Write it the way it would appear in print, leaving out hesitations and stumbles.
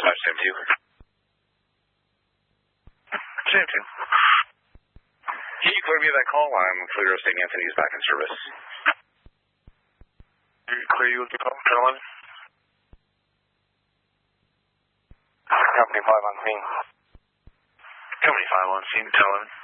Dispatch, Sam 2. Sam 2. Can you clear me that call? I'm Toledo St. Anthony's back in service. Clear you with the call, gentlemen. Company 5 on scene. Company 5 on scene, gentlemen.